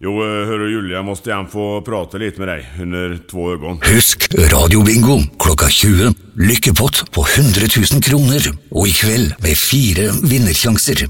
Jo, hör Julia, jag måste igen få prata lite med dig under 2 ögon. Husk radiobingo klokka 20. Lykkepott på 100 000 kroner. Og i kveld med 4 vinnersjanser.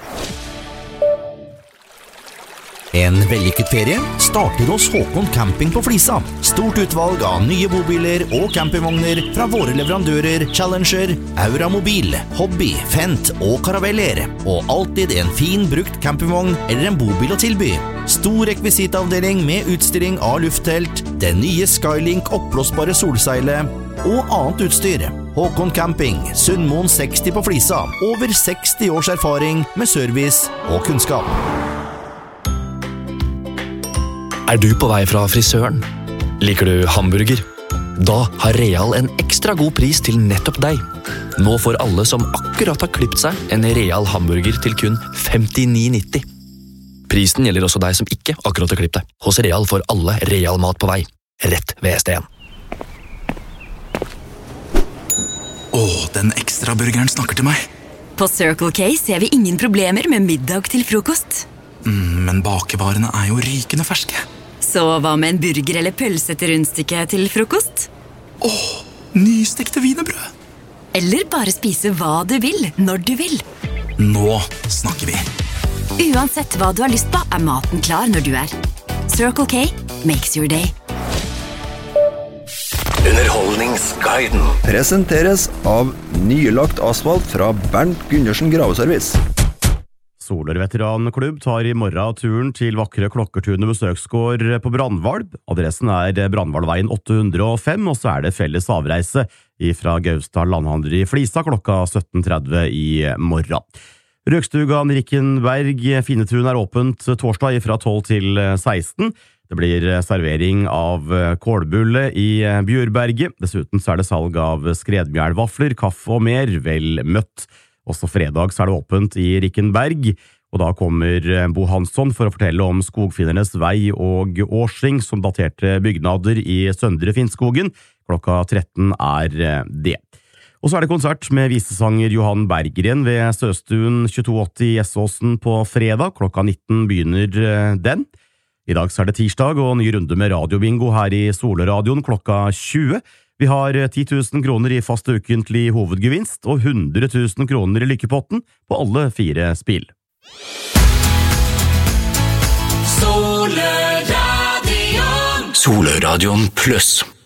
En vellykket ferie starter hos Håkon Camping på Flisa. Stort utvalg av nye bobiler og campingvogner fra våre leverandører Challenger, Aura Mobil, Hobby, Fent og Caraveller. Og alltid en fin brukt campingvogn eller en bobil å tilby. Stor rekvisitavdeling med utstilling av lufttelt, den nye Skylink oppblåsbare solseilet og annet utstyr. Håkon Camping, Sundmoen 60 på Flisa. Over 60 års erfaring med service og kunnskap. Du på vei fra frisøren? Liker du hamburger? Da har Real en ekstra god pris til nettopp deg. Nå får alle som akkurat har klippet seg en Real hamburger til kun 59,90. Prisen gjelder også deg som ikke akkurat har klippet deg. Hos Real får alle Real mat på vei. Rett ved ST1. Den ekstra burgeren snakker til meg. På Circle K ser vi ingen problemer med middag til frokost. Men bakevarene jo rykende ferske. Så hva med en burger eller pølse til rundstykke til frokost? Nystekte wienerbrød. Eller bare spise hva du vil, når du vil. Nå snakker vi. Uansett hva du har lyst på, maten klar når du Circle K makes your day. Underholdningsguiden presenteres av nylagt asfalt fra Bernt Gundersen Graveservice. Solør-veteranklubb tar i morgen turen til vakre Klokkertunet besøksgård på Brandvalb. Adressen Brandvalveien 805, og så det felles avreise fra Gausdal Landhandler i Flisa klokka 17:30 i morgen. Røkstugan Rikkenberg Finetun åpent torsdag fra 12 til 16. Det blir servering av kålbulle i Bjørberget. Dessuten så det salg av skredmjælvafler, kaffe og mer, vel møtt. Også fredag så det åpent i Rikkenberg, og da kommer Bo Hansson for å fortelle om Skogfinnernes vei og årsring som daterte bygnader i Søndre Finnskogen. Klokka 13 det. Og så det konsert med visesanger Johan Berggren ved Søstuen 2280 Gjessåsen på fredag. Klokka 19 begynner den. I dag så det tirsdag og ny runde med radiobingo her i Solradioen klokka 20. Vi har 10 000 kroner i fast ukentlig hovedgevinst og 100 000 kroner i lykkepotten på alle 4 spill. Solradion Pluss.